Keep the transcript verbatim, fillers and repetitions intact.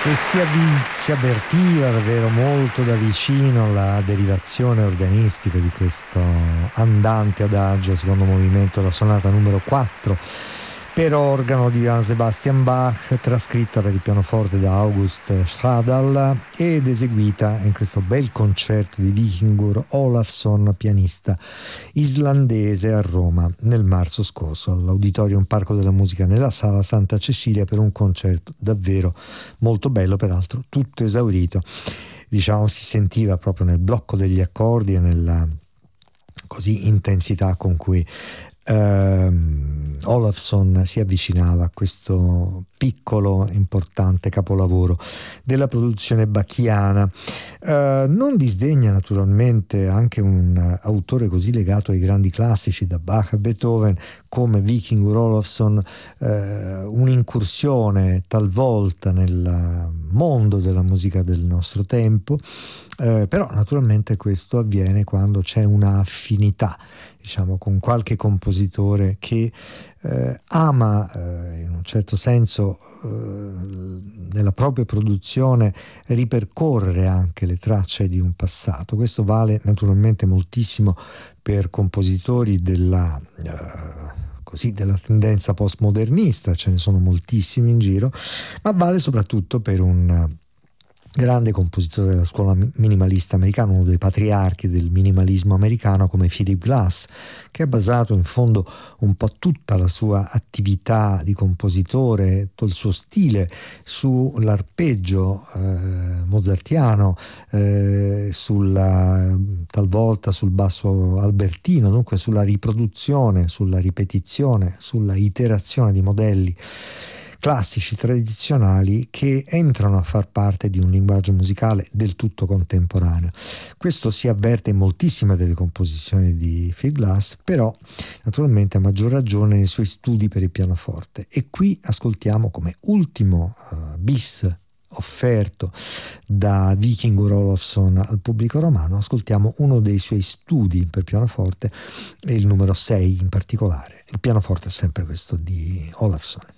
E si, avvi- si avvertiva davvero molto da vicino la derivazione organistica di questo andante adagio, secondo movimento, la sonata numero quattro per organo di Johann Sebastian Bach, trascritta per il pianoforte da August Stradal ed eseguita in questo bel concerto di Víkingur Ólafsson, pianista islandese, a Roma nel marzo scorso all'Auditorium Parco della Musica nella Sala Santa Cecilia, per un concerto davvero molto bello, peraltro tutto esaurito. Diciamo, si sentiva proprio nel blocco degli accordi e nella così intensità con cui Uh, Ólafsson si avvicinava a questo piccolo importante capolavoro della produzione bacchiana. Uh, non disdegna naturalmente anche un uh, autore così legato ai grandi classici da Bach a Beethoven come Víkingur Ólafsson, uh, un'incursione talvolta nel mondo della musica del nostro tempo, uh, però naturalmente questo avviene quando c'è una affinità, diciamo, con qualche compositore che eh, ama eh, in un certo senso eh, nella propria produzione ripercorrere anche le tracce di un passato. Questo vale naturalmente moltissimo per compositori della eh, così della tendenza postmodernista, ce ne sono moltissimi in giro, ma vale soprattutto per un grande compositore della scuola minimalista americana, uno dei patriarchi del minimalismo americano, come Philip Glass, che ha basato in fondo un po' tutta la sua attività di compositore, tutto il suo stile, sull'arpeggio eh, mozartiano, eh, sulla, talvolta sul basso albertino, dunque sulla riproduzione, sulla ripetizione, sulla iterazione di modelli classici tradizionali che entrano a far parte di un linguaggio musicale del tutto contemporaneo. Questo si avverte in moltissime delle composizioni di Phil Glass, però naturalmente a maggior ragione nei suoi studi per il pianoforte. E qui ascoltiamo come ultimo uh, bis offerto da Víkingur Ólafsson al pubblico romano, ascoltiamo uno dei suoi studi per pianoforte, e il numero sei in particolare. Il pianoforte è sempre questo di Ólafsson.